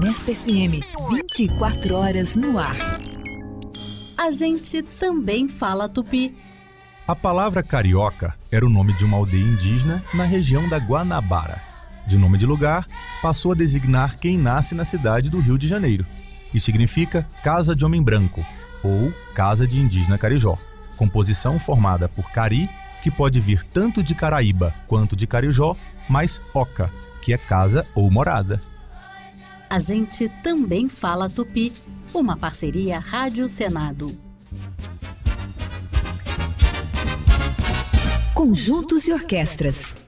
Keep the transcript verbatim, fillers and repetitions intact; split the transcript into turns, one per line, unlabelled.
Unesp F M, vinte e quatro horas no ar. A gente também fala tupi.
A palavra carioca era o nome de uma aldeia indígena na região da Guanabara. De nome de lugar, passou a designar quem nasce na cidade do Rio de Janeiro. E significa Casa de Homem Branco, ou Casa de Indígena Carijó. Composição formada por cari, que pode vir tanto de Caraíba quanto de Carijó, mais oca, que é casa ou morada.
A gente também fala tupi, uma parceria Rádio Senado. Conjuntos e orquestras.